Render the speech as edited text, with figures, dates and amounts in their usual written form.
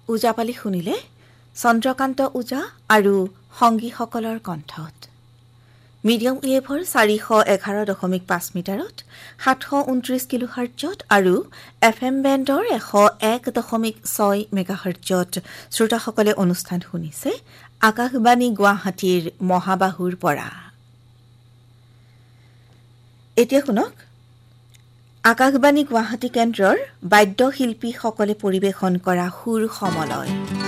ওজাপালি শুনিলে চন্দ্ৰকান্ত ওজা আৰু সংগীসকলৰ কণ্ঠত। মিডিয়াম ৱেভৰ 411.5 মিটাৰত 729 কিলোহাৰ্টজত আৰু FM বেণ্ডৰ 101.6 মেগাহাৰ্টজত শ্ৰোতাসকলে অনুষ্ঠান শুনিছে আকাশবাণী গুৱাহাটীৰ মহাবাহুৰ পৰা। এতিয়া শুনক আকাশবাণী গুৱাহাটী কেন্দ্ৰৰ বাদ্যশিল্পীসকলে পৰিৱেশন কৰা সুৰ সমলয়।